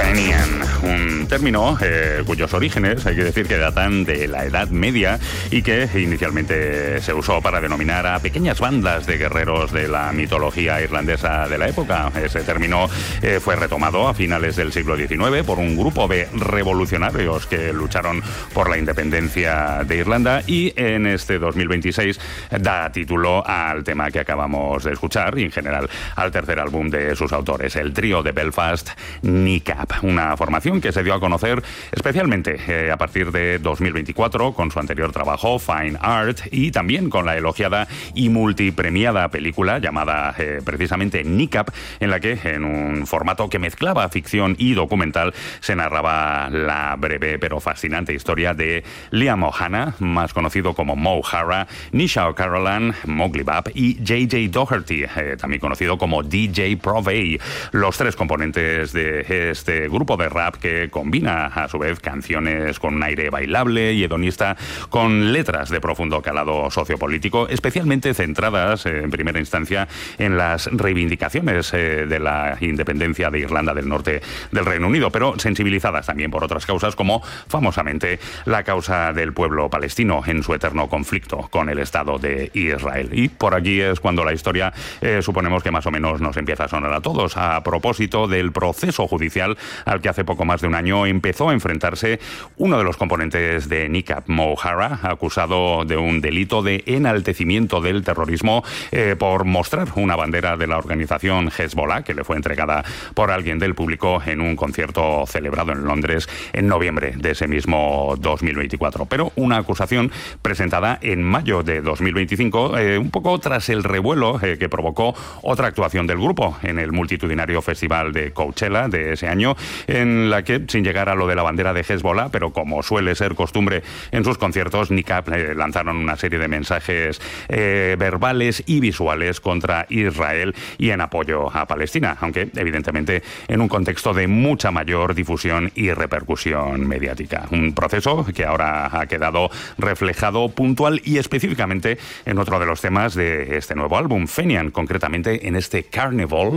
Fenian, un término cuyos orígenes hay que decir que datan de la Edad Media y que inicialmente se usó para denominar a pequeñas bandas de guerreros de la mitología irlandesa de la época. Ese término fue retomado a finales del siglo XIX por un grupo de revolucionarios que lucharon por la independencia de Irlanda y en este 2026 da título al tema que acabamos de escuchar y en general al tercer álbum de sus autores, el trío de Belfast, Kneecap, una formación que se dio a conocer especialmente a partir de 2024 con su anterior trabajo Fine Art y también con la elogiada y multipremiada película llamada precisamente Kneecap, en la que en un formato que mezclaba ficción y documental se narraba la breve pero fascinante historia de Liam Ohana, más conocido como Mo Hara, Nisha O'Carolan, Mowgli Bab y J.J. Doherty, también conocido como DJ Provey, los tres componentes de este grupo de rap que combina a su vez canciones con un aire bailable y hedonista con letras de profundo calado sociopolítico, especialmente centradas en primera instancia en las reivindicaciones de la independencia de Irlanda del Norte del Reino Unido, pero sensibilizadas también por otras causas como famosamente la causa del pueblo palestino en su eterno conflicto con el Estado de Israel. Y por aquí es cuando la historia suponemos que más o menos nos empieza a sonar a todos, a propósito del proceso judicial al que hace poco más de un año empezó a enfrentarse uno de los componentes de Kneecap, Mo Hara, acusado de un delito de enaltecimiento del terrorismo por mostrar una bandera de la organización Hezbollah que le fue entregada por alguien del público en un concierto celebrado en Londres en noviembre de ese mismo 2024. Pero una acusación presentada en mayo de 2025, un poco tras el revuelo que provocó otra actuación del grupo en el multitudinario festival de Coachella de ese año, en la que, sin llegar a lo de la bandera de Hezbollah, pero como suele ser costumbre en sus conciertos, Kneecap lanzaron una serie de mensajes verbales y visuales contra Israel y en apoyo a Palestina, aunque evidentemente en un contexto de mucha mayor difusión y repercusión mediática. Un proceso que ahora ha quedado reflejado puntual y específicamente en otro de los temas de este nuevo álbum, Fenian, concretamente en este Carnival,